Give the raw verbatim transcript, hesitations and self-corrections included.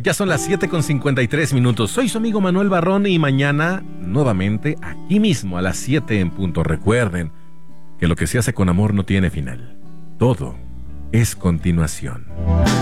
Ya son las siete con cincuenta y tres minutos. Soy su amigo Manuel Barrón y mañana, nuevamente, aquí mismo a las siete en punto. Recuerden que lo que se hace con amor no tiene final. Todo es continuación.